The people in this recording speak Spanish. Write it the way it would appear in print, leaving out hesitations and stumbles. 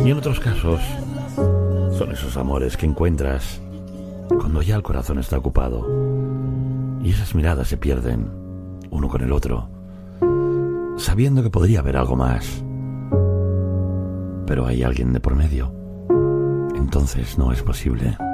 Y en otros casos son esos amores que encuentras cuando ya el corazón está ocupado y esas miradas se pierden uno con el otro, sabiendo que podría haber algo más, pero hay alguien de por medio. Entonces no es posible.